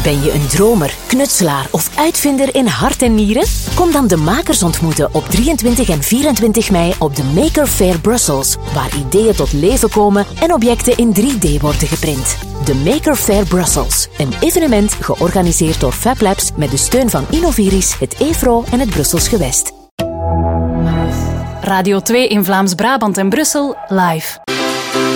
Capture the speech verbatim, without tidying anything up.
Ben je een dromer, knutselaar of uitvinder in hart en nieren? Kom dan de makers ontmoeten op drieëntwintig en vierentwintig mei op de Maker Faire Brussels, waar ideeën tot leven komen en objecten in drie D worden geprint. De Maker Faire Brussels, een evenement georganiseerd door FabLabs met de steun van Innoviris, het E V R O en het Brussels Gewest. Radio twee in Vlaams-Brabant en Brussel live.